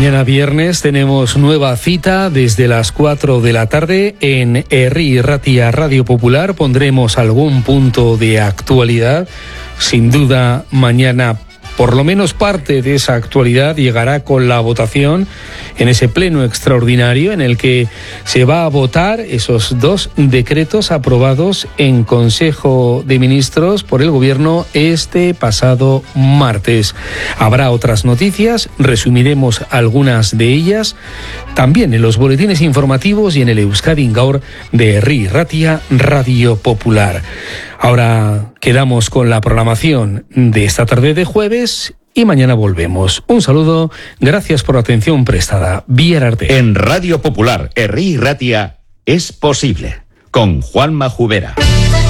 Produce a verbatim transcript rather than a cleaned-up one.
Mañana viernes tenemos nueva cita desde las cuatro de la tarde en Herri Ratia Radio Popular. Pondremos algún punto de actualidad. Sin duda, mañana por lo menos parte de esa actualidad llegará con la votación en ese pleno extraordinario en el que se va a votar esos dos decretos aprobados en Consejo de Ministros por el Gobierno este pasado martes. Habrá otras noticias, resumiremos algunas de ellas también en los boletines informativos y en el Euskadi Gaur de Herri Ratia Radio Popular. Ahora quedamos con la programación de esta tarde de jueves y mañana volvemos. Un saludo, gracias por la atención prestada. Bihar arte. En Radio Popular, Herri Ratia es posible, con Juanma Jubera.